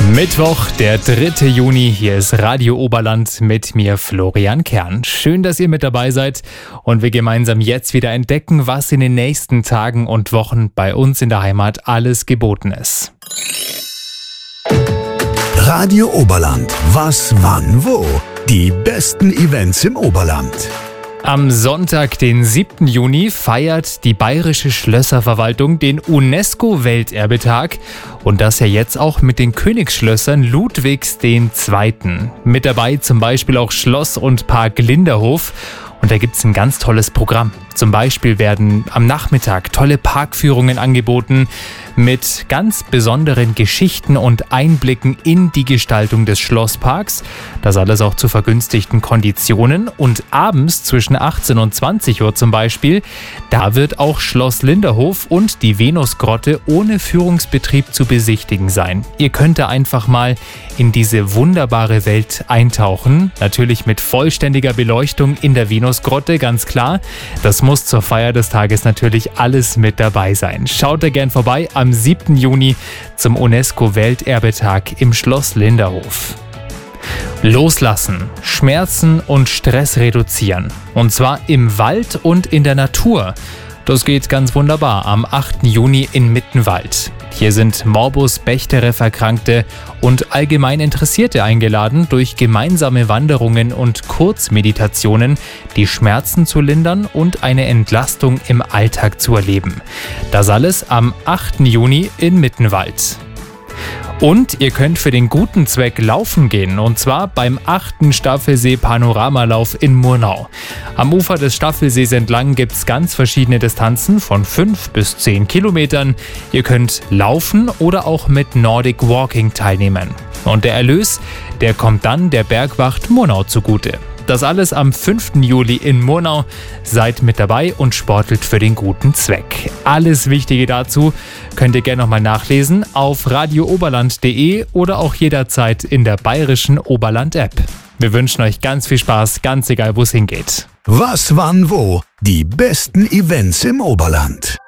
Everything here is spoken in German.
Mittwoch, der 3. Juni. Hier ist Radio Oberland mit mir, Florian Kern. Schön, dass ihr mit dabei seid und wir gemeinsam jetzt wieder entdecken, was in den nächsten Tagen und Wochen bei uns in der Heimat alles geboten ist. Radio Oberland. Was, wann, wo? Die besten Events im Oberland. Am Sonntag, den 7. Juni, feiert die Bayerische Schlösserverwaltung den UNESCO-Welterbetag und das ja jetzt auch mit den Königsschlössern Ludwigs II. Mit dabei zum Beispiel auch Schloss und Park Linderhof. Und da gibt es ein ganz tolles Programm. Zum Beispiel werden am Nachmittag tolle Parkführungen angeboten mit ganz besonderen Geschichten und Einblicken in die Gestaltung des Schlossparks. Das alles auch zu vergünstigten Konditionen. Und abends zwischen 18 und 20 Uhr zum Beispiel, da wird auch Schloss Linderhof und die Venusgrotte ohne Führungsbetrieb zu besichtigen sein. Ihr könnt da einfach mal in diese wunderbare Welt eintauchen. Natürlich mit vollständiger Beleuchtung in der Venusgrotte, ganz klar. Das muss zur Feier des Tages natürlich alles mit dabei sein. Schaut da gern vorbei am 7. Juni zum UNESCO-Welterbetag im Schloss Linderhof. Loslassen, Schmerzen und Stress reduzieren. Und zwar im Wald und in der Natur. Das geht ganz wunderbar am 8. Juni in Mittenwald. Hier sind Morbus Bechterew-Erkrankte und allgemein Interessierte eingeladen, durch gemeinsame Wanderungen und Kurzmeditationen die Schmerzen zu lindern und eine Entlastung im Alltag zu erleben. Das alles am 8. Juni in Mittenwald. Und ihr könnt für den guten Zweck laufen gehen, und zwar beim 8. Staffelsee-Panoramalauf in Murnau. Am Ufer des Staffelsees entlang gibt es ganz verschiedene Distanzen von 5 bis 10 Kilometern. Ihr könnt laufen oder auch mit Nordic Walking teilnehmen. Und der Erlös, der kommt dann der Bergwacht Murnau zugute. Das alles am 5. Juli in Murnau. Seid mit dabei und sportelt für den guten Zweck. Alles Wichtige dazu könnt ihr gerne nochmal nachlesen auf radiooberland.de oder auch jederzeit in der Bayerischen Oberland-App. Wir wünschen euch ganz viel Spaß, ganz egal, wo es hingeht. Was, wann, wo? Die besten Events im Oberland.